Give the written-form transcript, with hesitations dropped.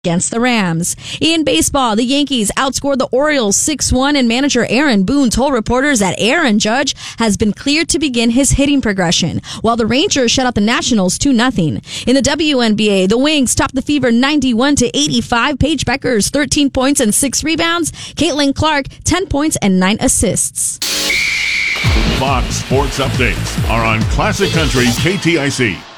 against the Rams. In baseball, the Yankees outscored the Orioles 6-1, and manager Aaron Boone told reporters that Aaron Judge has been cleared to begin his hitting progression, while the Rangers shut out the Nationals 2-0. In the WNBA, the Wings topped the Fever 91-85. Paige Beckers 13 points and 6 rebounds. Caitlin Clark 10 points and 9 assists. Fox Sports Updates are on Classic Country KTIC.